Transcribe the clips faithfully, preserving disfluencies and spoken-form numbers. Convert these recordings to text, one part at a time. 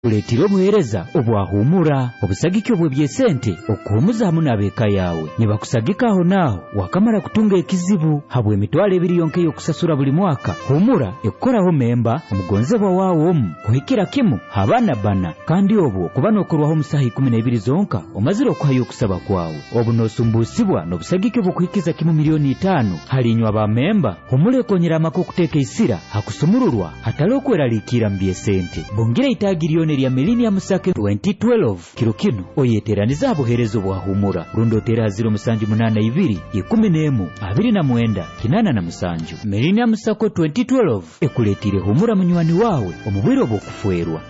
Kuletira obuheereza obwahumura obusagike obwe byesente okuhumuza hamu n'abeeka yawe ne bakusagika aho naaho wakamala kutunga ekizibu habwe emitwalo ebiri yonka y'okusasula buli mwaka. Humura ekukoraho memba omugonzebwa waawo omu kuhikira kimu abaana bana kandi obwo kuba n'okorwaho mu ssaaha ikumi n'ebiri zonka omazire okuhayo okusaba kwawe. Obu n'osumbuusibwa n'obusagike obw'okuhikiza kimu miliyoni itaano halinywa abamemba. Humura ekonyera amaka okuteeka isira hakusumururwa hatali okweraliikira mu byesente. Bongira itaagiryo ya Millennium Sake twenty twelve kiro kino oyeteraniza aboherezo bwa Humura rundotera ziro musanju munana ibiri ikumi n'emu abiri na mwenda kinana na musanju. Millennium Sake twenty twelve ekuletire Humura munywani wawe omubwiro bw'okufwerwa.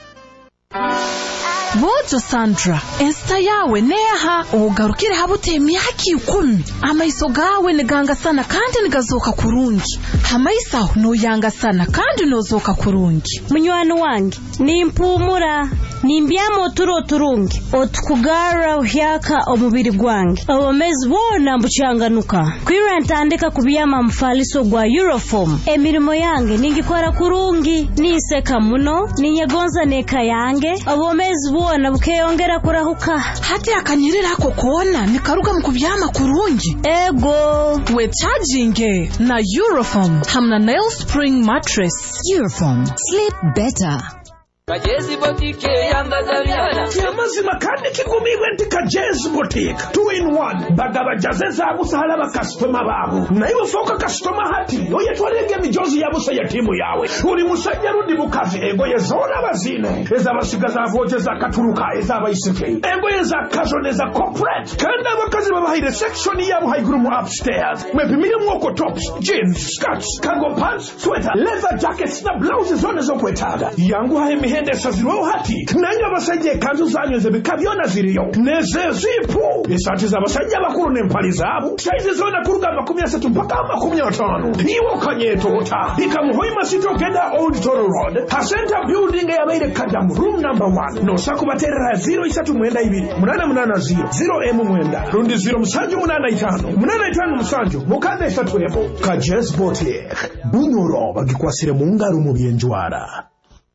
Bojo Sandra, esta yawe neha ugarukire habute myaka ikumi. Amaiso gawe niganga sana kandi nigazoka kurungi. Hamaisa no yanga sana kandi nozoka kurungi. Munywani wange ni mpumura nimbyamo turo turungi otukugara uhyaka omubiri gwange abamezi bona mbucyanganuka kwira ntandika kubiyama mfaliso gwa Euroform. Emirimo yange ningikora kurungi niseka muno ninyegonza neka yange abamezi bona bukeyongera kurahuka hati akanyirira ko kona nikaruga mukubyama kurungi. Ego we charging na Euroform hamna nail spring mattress. Euroform, sleep better. Kajezi botike yamba zabyana yamazima kandi kigumibwe nti Kajezi botike two in one bagaba jazeza abusahala ba customer babo nayo foka customer hati oye twarege mijozi yabusa ya timu yawe uri musajja rudi bukazi ego yezona bazine eza basigaza avoje za katuruka eza bayisike ego yeza kazone za corporate kandi abakazi babahire section yabo haigurumu upstairs mwepimire mwoko tops jeans skirts cargo pants sweater leather jackets na blouses zone zo kwetaga yangu haimi hende saziro hati nanyo basajje kanzu zanyo zebikabyona ziriyo neze zipu isati za basajje bakuru n'empali zabo size zona kuruga makumi asatu mpaka makumi atano iwo kanyetota ikamuhoima sito kenda Old Toro Road ha center building ya baile Kadamu room number one no saku baterera zero isatu mwenda ibiri munana munana zero zero emu mwenda rundi zero musanju munana itano munana itano musanju mukande isatu ebo Kajezi Boutique bunyoro bagikwasire mu ngaro mu byenjwara.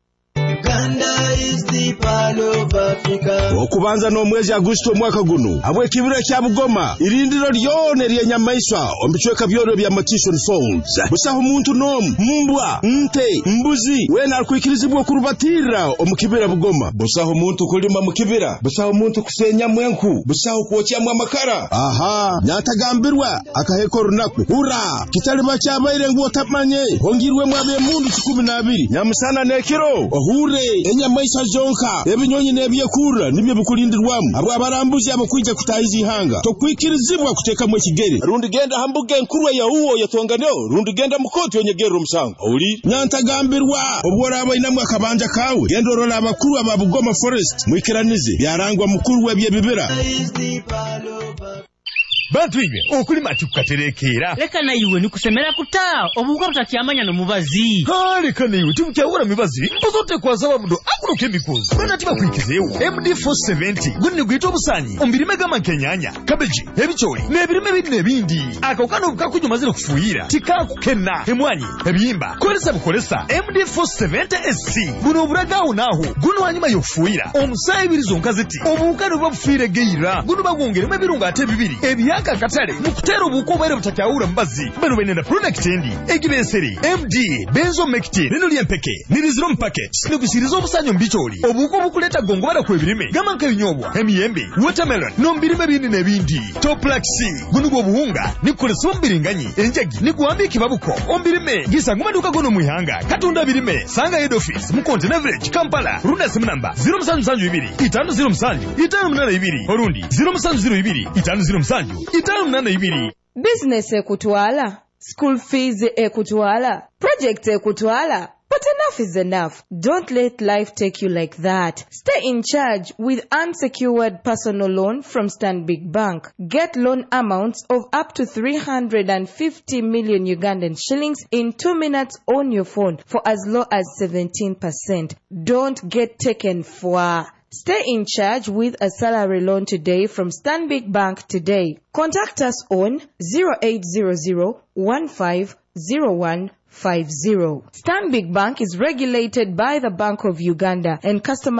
Uganda is the pearl of Africa. Okubanza no mwezi Agosto mwaka guno abwe kibiro kya Bugoma irindiro lyone ly'enyamaiswa ombichweka byoro bya Matison Songs busaho umuntu no mbwa nte mbuzi wena alikuikirizibwa kurubatira omukibira Bugoma busaho umuntu kulima mukibira busaho umuntu kusenya mwenku busaho kuocyamwa amakara aha nyatagambirwa akaheko runaku ura kitali bacyabaire ngo tamanye hongirwe mwabe mundu kumi na abiri nyamusana nekiro ohure enyamaisha zonka ebinyonyi nebyekura nibyo bikulindirwamu abo abarambuzi abakwijja kutahizi hanga tokwikirizibwa kuteka mu kigere rundi genda hambuge nkurwe ya uwo yatonganeo rundi genda mukoti onyegero musango oli nyantagambirwa obwora abayinamwe akabanja kawe gendo rola abakuru aba Bugoma Forest mwikiranize byarangwa mukuru we byebibera Bantu ibe okulima tukaterekera leka na iwe nikusemera kutaa obuko tutakyamanya no mubazi ha leka na iwe tukyawura mibazi ozote kwazaba mudo akuno chemicals bana tiba kwikizeyo M D four seventy gunni gwito obusanyi ombirime gama kenyanya cabbage ebicholi nebirime bindi nebindi akokano bukakunyo maziro kufuyira tikakukenna emwanyi ebiyimba kolesa bukolesa M D four seventy S C buno buragawo naho guno wanyuma yokufuyira omusayi birizo nkaziti obukano bafuyire geira guno bagongere ebirunga ate bibiri ebiya katale mukutero buko bere butakyawura mbazi bano benenda product endi egibeseri M D benzomectin rino lyempeke niriziro mpackets nibisirizo obusanyo mbicholi obuko bukuleta gongo bara kwebirime gamanka binyobwa emiyembe watermelon no mbirime bindi nebindi toplaxi gunugo obuhunga nikolesa ombiringanyi enjagi niguambiki babuko ombirime gisanguma duka gono muihanga katunda birime sanga head office mu Container Village Kampala runda sim number zero musanju musanju ibiri itanu zero musanju itanu munana ibiri orundi zero musanju zero ibiri itanu zero musanju itanu munana ibiri. Business ekutwala, school fees ekutwala, project ekutwala. But enough is enough. Don't let life take you like that. Stay in charge with unsecured personal loan from Stanbic Bank. Get loan amounts of up to three hundred fifty million Ugandan shillings in two minutes on your phone for as low as seventeen percent. Don't get taken for... Stay in charge with a salary loan today from Stanbic Bank today. Contact us on zero eight zero zero one five zero one five zero. Stanbic Bank is regulated by the Bank of Uganda and customer